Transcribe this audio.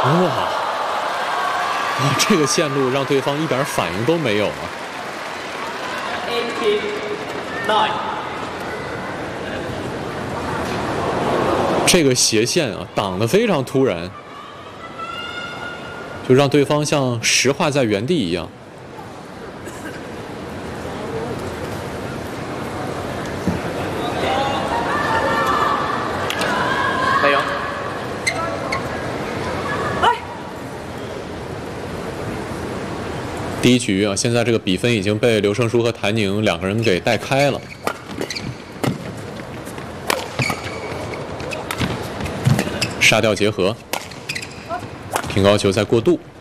哇！这个线路让对方一点反应都没有啊！ 9. 这个斜线啊，挡得非常突然，就让对方像石化在原地一样。 加油！ 第一局啊，现在这个比分已经被刘胜书和谭宁两个人给带开了。杀掉结合，平高球在过渡。